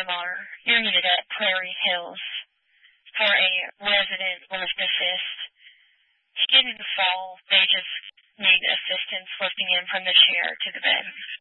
MR. You're needed at Prairie Hills for a resident lift assist. He didn't fall. They just need assistance lifting him from the chair to the bed.